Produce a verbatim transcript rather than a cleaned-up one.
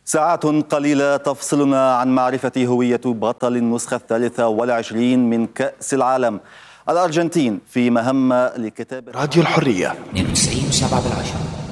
ساعات قليلة تفصلنا عن معرفة هوية بطل النسخة الثالثة والعشرين من كأس العالم. الأرجنتين في مهمة لكتاب راديو الحرية اثنين وتسعين وسبعة بالعشرة.